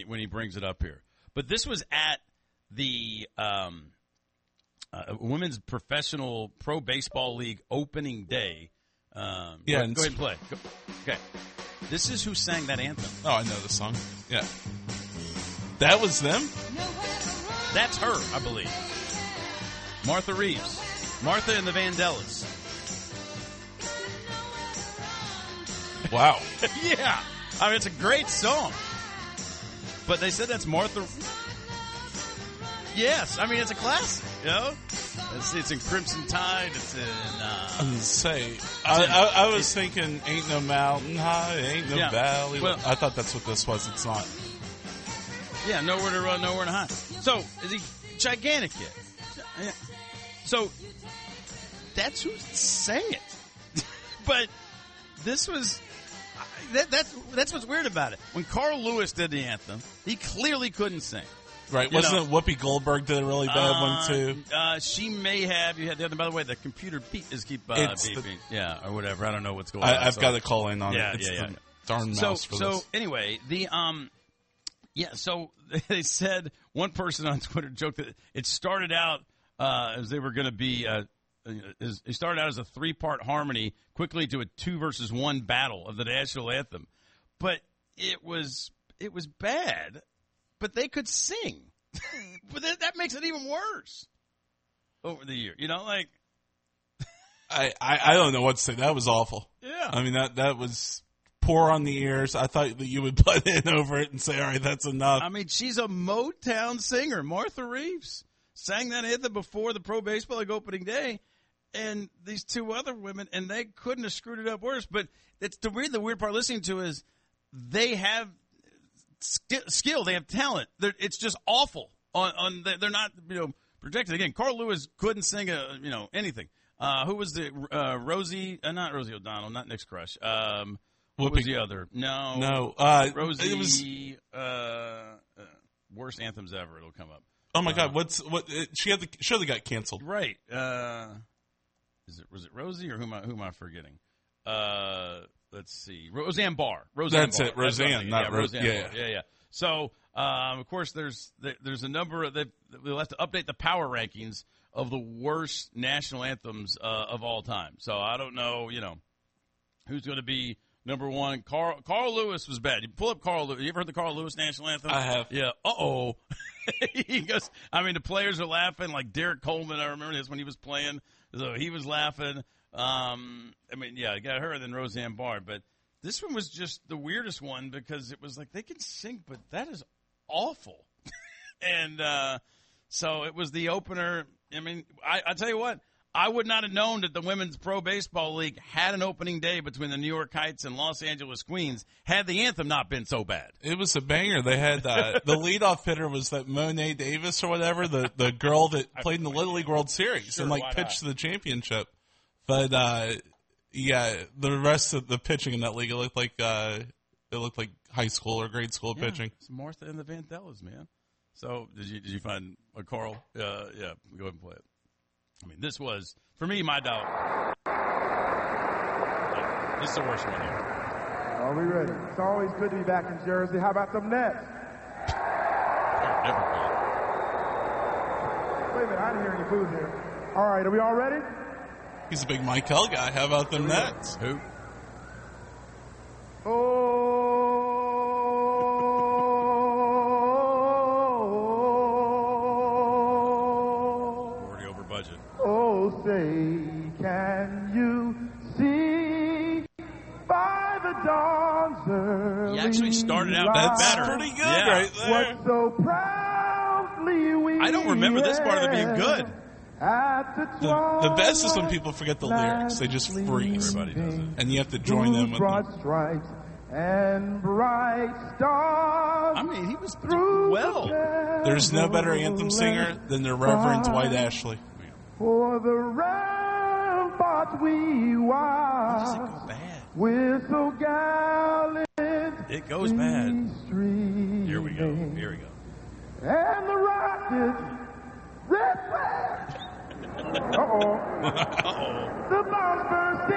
when he brings it up here. But this was at the Women's Professional Pro Baseball League opening day. Go ahead and play. Okay. This is who sang that anthem. Oh, I know the song. Yeah. That was them? That's her, I believe. Martha Reeves. Martha and the Vandellas. Wow. Yeah. I mean, it's a great song. But they said that's Martha. Yes. I mean, it's a classic, you know? It's in Crimson Tide. It's in... I was say, I was thinking, ain't no mountain high, ain't no valley. Well, I thought that's what this was. It's not. Yeah, nowhere to run, nowhere to hide. So, is he gigantic kid? Yeah. So, that's who sang it. But this was... That's what's weird about it. When Carl Lewis did the anthem, he clearly couldn't sing. Right. Wasn't it Whoopi Goldberg did a really bad one, too? She may have. You had the other. By the way, the computer beep is beeping. Yeah, or whatever. I don't know what's going on. I've got to call in on it. It's the darn mouse for this. So, anyway, so they said, one person on Twitter joked that it started out as they were going to be, it started out as a 3-part harmony, quickly to a 2 versus 1 battle of the national anthem. But it was bad. But they could sing. But that makes it even worse over the year. You know, like... I don't know what to say. That was awful. Yeah. I mean, that was poor on the ears. I thought that you would butt in over it and say, all right, that's enough. I mean, she's a Motown singer. Martha Reeves sang that anthem before the Pro Baseball League opening day. And these 2 other women, and they couldn't have screwed it up worse. But the weird part listening to is they have... skill, they have talent. It's just awful. They're not projected. Again, Carl Lewis couldn't sing anything. Who was the Rosie? Not Rosie O'Donnell, not Nick's crush. What was the other? No. Rosie. It was worst anthems ever. It'll come up. Oh my God! She surely got canceled. Right? Was it Rosie or who am I forgetting? Let's see. Roseanne Barr. That's it. Roseanne, not Roseanne. Yeah. Yeah. So, of course, there's a number of we'll have to update the power rankings of the worst national anthems of all time. So I don't know, who's going to be number one. Carl Lewis was bad. You pull up Carl Lewis. You ever heard the Carl Lewis national anthem? I have. Yeah. Uh-oh. He goes. I mean, the players are laughing. Like Derek Coleman, I remember this when he was playing. So he was laughing. You got her and then Roseanne Barr, but this one was just the weirdest one because it was like they can sing, but that is awful. And so it was the opener. I mean, I tell you what, I would not have known that the Women's Pro Baseball League had an opening day between the New York Kites and Los Angeles Queens had the anthem not been so bad. It was a banger. They had the leadoff hitter was that Monet Davis or whatever, the girl that played in the Little League World Series and pitched the championship. But the rest of the pitching in that league, it looked like high school or grade school pitching. It's Martha and the Vandellas, man. So did you find a Carl? Yeah, go ahead and play it. I mean, this was for me my doubt. This is the worst one here. Are we ready? It's always good to be back in Jersey. How about them Nets? Never good. Wait a minute, I didn't hear any food here. All right, are we all ready? He's a big Michael guy. How about them Nets? Who? Oh. 40 over budget. Oh, say, can you see by the dawn's early He actually started out better. Pretty good right there. What so proudly we I don't remember this part of it being good. The best is when people forget the lyrics. They just freeze. Everybody does it. And you have to join them with broad them. stripes and bright stars. I mean, he was doing well. There's no better anthem singer than the Reverend Dwight Ashley. For the ramparts we watch. How does it go bad? We're so gallant. It goes bad. Streaming. Here we go. And the rockets, red flag. Uh-oh. Uh-oh. The bombs bursting.